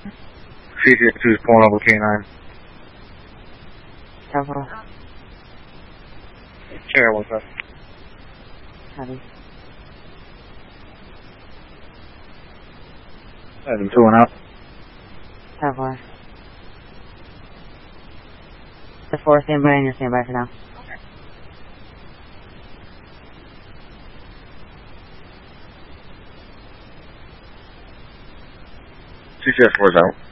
CCS2 is pulling over K9. 10-4. Sure, what's up? Copy. Item 2 and out. 10-4. The 4, stand by and you're standby for now. CCS4 is out.